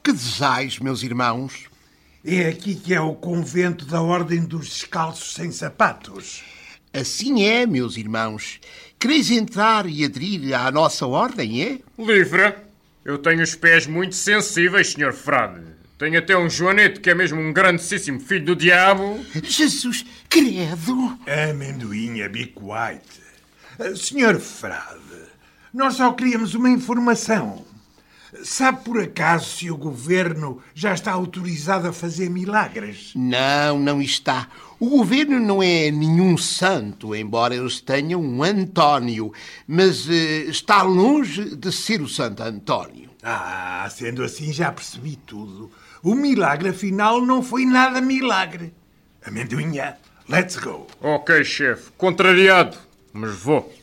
Que desejais, meus irmãos? É aqui que é o convento da Ordem dos Descalços Sem Sapatos. Assim é, meus irmãos. Quereis entrar e aderir à nossa ordem, é? Livre. Eu tenho os pés muito sensíveis, senhor frade. Tenho até um joanete que é mesmo um grandíssimo filho do diabo. Jesus, credo! Amendoinha, be quiet. Senhor Frade, nós só queríamos uma informação. Sabe por acaso se o governo já está autorizado a fazer milagres? Não está. O governo não é nenhum santo, embora eles tenham um António, mas está longe de ser o Santo António. Sendo assim já percebi tudo. O milagre, afinal, não foi nada milagre. Amendoinha, let's go. Ok, chefe. Contrariado. Mas vou.